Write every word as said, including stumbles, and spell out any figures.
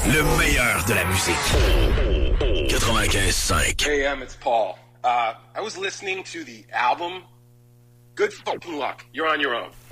Le meilleur de la musique. quatre-vingt-quinze cinq. Hey, um, it's Paul. Uh, I was listening to the album Good Fucking Luck. You're on your own.